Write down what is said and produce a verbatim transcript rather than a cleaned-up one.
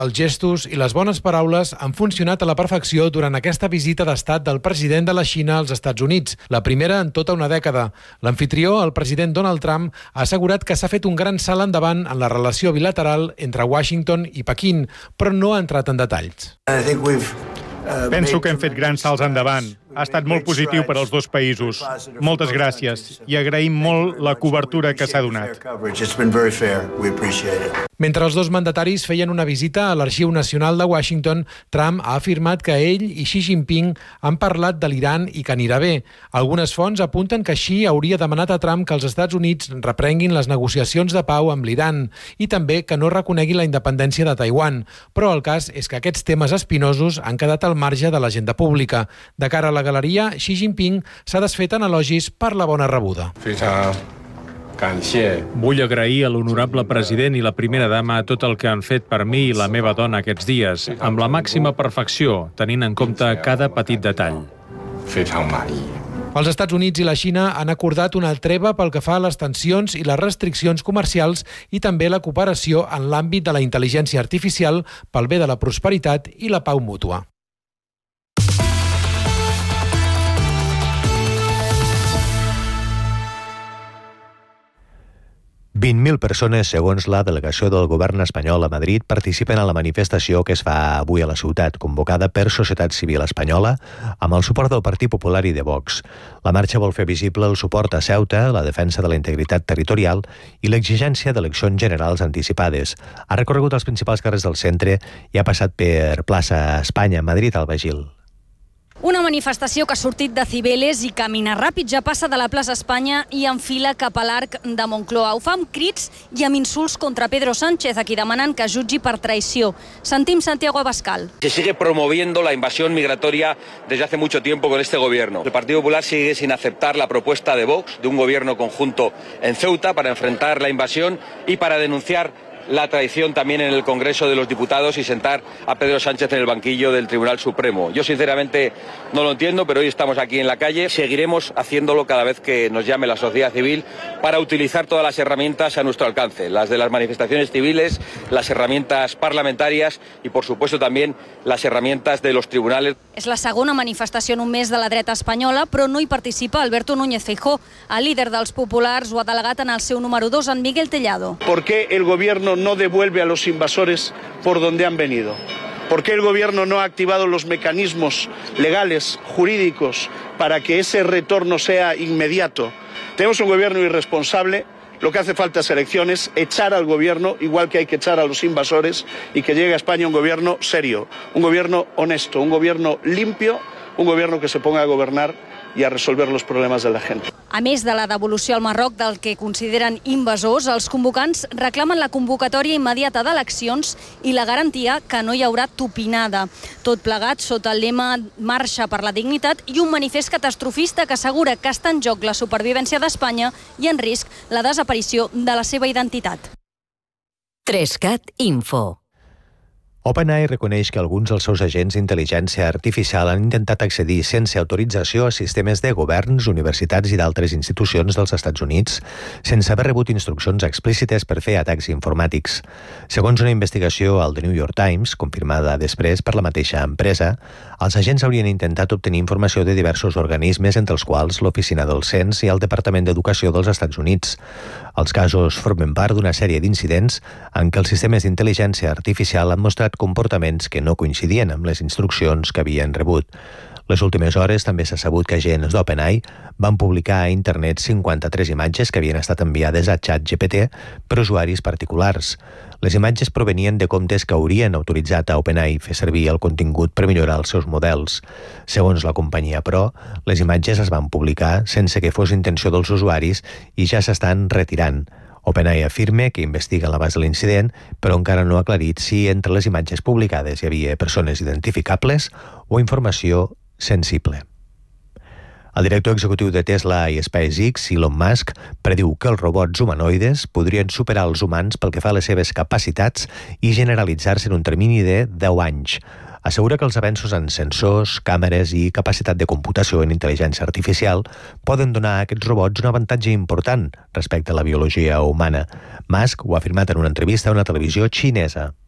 Els gestos i les bones paraules han funcionat a la perfecció durant aquesta visita d'estat del president de la Xina als Estats Units, la primera en tota una dècada. L'anfitrió, el president Donald Trump, ha assegurat que s'ha fet un gran salt endavant en la relació bilateral entre Washington i Pequín, però no ha entrat en detalls. Penso que hem fet grans salts endavant. Ha estat molt positiu per als dos països. Moltes gràcies i agraïm molt la cobertura que s'ha donat. Mentre els dos mandataris feien una visita a l'Arxiu Nacional de Washington, Trump ha afirmat que ell i Xi Jinping han parlat de l'Iran i que anirà bé. Algunes fonts apunten que Xi hauria demanat a Trump que els Estats Units reprenguin les negociacions de pau amb l'Iran i també que no reconegui la independència de Taiwan. Però el cas és que aquests temes espinosos han quedat al marge de l'agenda pública. De cara a la galeria, Xi Jinping s'ha desfet en elogis per la bona rebuda. Vull agrair a l'honorable president i la primera dama tot el que han fet per mi i la meva dona aquests dies, amb la màxima perfecció, tenint en compte cada petit detall. Els Estats Units i la Xina han acordat una treva pel que fa a les tensions i les restriccions comercials i també la cooperació en l'àmbit de la intel·ligència artificial pel bé de la prosperitat i la pau mútua. vint mil persones, segons la delegació del govern espanyol a Madrid, participen a la manifestació que es fa avui a la ciutat, convocada per Societat Civil Espanyola, amb el suport del Partit Popular i de Vox. La marxa vol fer visible el suport a Ceuta, la defensa de la integritat territorial i l'exigència d'eleccions generals anticipades. Ha recorregut els principals carrers del centre i ha passat per plaça Espanya, Madrid, al Bagil. Una manifestació que ha sortit de Cibeles i camina ràpid, ja passa de la plaça Espanya i enfila cap a l'arc de Moncloa. Ho fa amb crits i amb insults contra Pedro Sánchez, a qui demanen que jutgi per traïció. Sentim Santiago Abascal. Se sigue promoviendo la invasión migratoria desde hace mucho tiempo con este gobierno. El Partido Popular sigue sin aceptar la propuesta de Vox de un gobierno conjunto en Ceuta para enfrentar la invasión y para denunciar la traición también en el Congreso de los Diputados y sentar a Pedro Sánchez en el banquillo del Tribunal Supremo. Yo sinceramente no lo entiendo, pero hoy estamos aquí en la calle. Seguiremos haciéndolo cada vez que nos llame la sociedad civil para utilizar todas las herramientas a nuestro alcance, las de las manifestaciones civiles, las herramientas parlamentarias y, por supuesto, también las herramientas de los tribunales. És la segona manifestació en un mes de la dreta espanyola, però no hi participa Alberto Núñez Feijóo. El líder dels populars ho ha delegat en el seu número dos, en Miguel Tellado. ¿Por qué el gobierno no devuelve a los invasores por donde han venido? ¿Por qué el gobierno no ha activado los mecanismos legales, jurídicos, para que ese retorno sea inmediato? Tenemos un gobierno irresponsable. Lo que hace falta es elecciones, echar al gobierno, igual que hay que echar a los invasores, y que llegue a España un gobierno serio, un gobierno honesto, un gobierno limpio, un gobierno que se ponga a gobernar i a resolver els problemes de la gent. A més de la devolució al Marroc del que consideren invasors, els convocants reclamen la convocatòria immediata d'eleccions i la garantia que no hi haurà tupinada. Tot plegat sota el lema Marxa per la dignitat i un manifest catastrofista que assegura que està en joc la supervivència d'Espanya i en risc la desaparició de la seva identitat. Trescat Info. OpenAI reconeix que alguns dels seus agents d'intel·ligència artificial han intentat accedir sense autorització a sistemes de governs, universitats i d'altres institucions dels Estats Units sense haver rebut instruccions explícites per fer atacs informàtics. Segons una investigació al The New York Times, confirmada després per la mateixa empresa, els agents haurien intentat obtenir informació de diversos organismes, entre els quals l'Oficina del Cens i el Departament d'Educació dels Estats Units. Els casos formen part d'una sèrie d'incidents en què els sistemes d'intel·ligència artificial han mostrat comportaments que no coincidien amb les instruccions que havien rebut. Les últimes hores també s'ha sabut que agents d'OpenAI van publicar a internet cinquanta-tres imatges que havien estat enviades a ChatGPT per usuaris particulars. Les imatges provenien de comptes que haurien autoritzat a OpenAI fer servir el contingut per millorar els seus models. Segons la companyia, però, les imatges es van publicar sense que fos intenció dels usuaris i ja s'estan retirant. OpenAI afirma que investiga l'abast de l'incident, però encara no ha aclarit si entre les imatges publicades hi havia persones identificables o informació sensible. El director executiu de Tesla i SpaceX, Elon Musk, prediu que els robots humanoides podrien superar els humans pel que fa a les seves capacitats i generalitzar-se en un termini de deu anys. Assegura que els avenços en sensors, càmeres i capacitat de computació en intel·ligència artificial poden donar a aquests robots un avantatge important respecte a la biologia humana. Musk ho ha afirmat en una entrevista a una televisió xinesa.